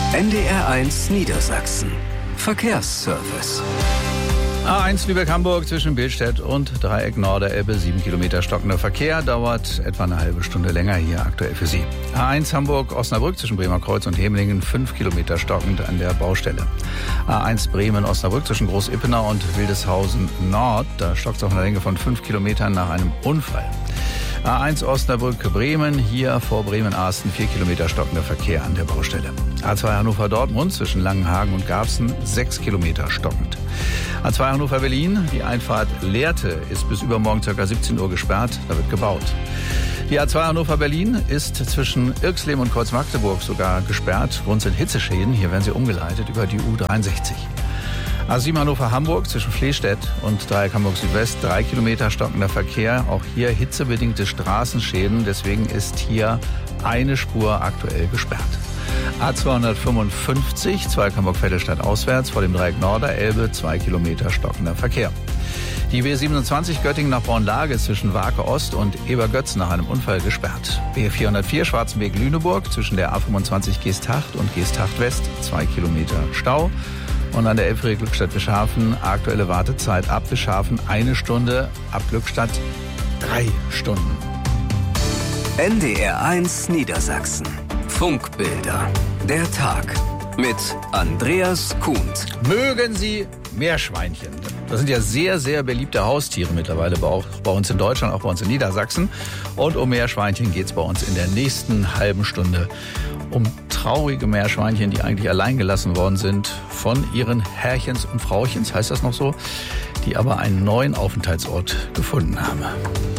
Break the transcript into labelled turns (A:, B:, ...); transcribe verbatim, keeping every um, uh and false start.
A: N D R eins Niedersachsen. Verkehrsservice.
B: A eins Lübeck-Hamburg zwischen Billstedt und Dreieck Norderelbe. Sieben Kilometer stockender Verkehr, dauert etwa eine halbe Stunde länger hier aktuell für Sie. A eins Hamburg-Osnabrück zwischen Bremer Kreuz und Hemlingen. Fünf Kilometer stockend an der Baustelle. A eins Bremen-Osnabrück zwischen Groß-Ippenau und Wildeshausen Nord. Da stockt es auf einer Länge von fünf Kilometern nach einem Unfall. A eins Osnabrück-Bremen, hier vor Bremen-Arsten, vier Kilometer stockender Verkehr an der Baustelle. A zwei Hannover-Dortmund zwischen Langenhagen und Garbsen, sechs Kilometer stockend. A zwei Hannover-Berlin, die Einfahrt Lehrte ist bis übermorgen ca. siebzehn Uhr gesperrt, da wird gebaut. Die A zwei Hannover-Berlin ist zwischen Irxleben und Kreuz-Magdeburg sogar gesperrt. Grund sind Hitzeschäden, hier werden sie umgeleitet über die U dreiundsechzig. A sieben Hannover-Hamburg zwischen Flehstedt und Dreieck Hamburg-Südwest, drei Kilometer stockender Verkehr. Auch hier hitzebedingte Straßenschäden, deswegen ist hier eine Spur aktuell gesperrt. A zweihundertfünfundfünfzig, Zweig Hamburg-Vettelstadt auswärts vor dem Dreieck Norderelbe, zwei Kilometer stockender Verkehr. Die B siebenundzwanzig Göttingen nach Bornlage zwischen Wake Ost und Ebergötz nach einem Unfall gesperrt. B vierhundertvier Schwarzenberg-Lüneburg zwischen der A fünfundzwanzig Geesthacht und Geesthacht West, zwei Kilometer Stau. Und an der Elbphilharmonie Glückstadt-Bischhafen, aktuelle Wartezeit ab Bischhafen eine Stunde, ab Glückstadt drei Stunden.
A: N D R eins Niedersachsen. Funkbilder. Der Tag mit Andreas Kuhnt.
B: Mögen Sie Meerschweinchen? Das sind ja sehr, sehr beliebte Haustiere mittlerweile, auch bei uns in Deutschland, auch bei uns in Niedersachsen. Und um Meerschweinchen geht es bei uns in der nächsten halben Stunde. Um traurige Meerschweinchen, die eigentlich allein gelassen worden sind von ihren Herrchens und Frauchens, heißt das noch so, die aber einen neuen Aufenthaltsort gefunden haben.